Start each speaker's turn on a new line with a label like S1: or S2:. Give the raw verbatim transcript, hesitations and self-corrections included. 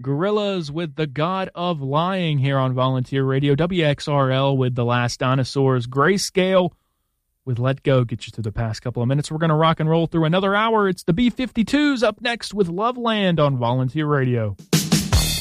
S1: Gorillaz with The God of Lying here on Volunteer Radio. W X R L with The Last Dinosaurs. Grayscale with Let Go get you through the past couple of minutes. We're going to rock and roll through another hour. It's the B fifty-twos up next with Loveland on Volunteer Radio.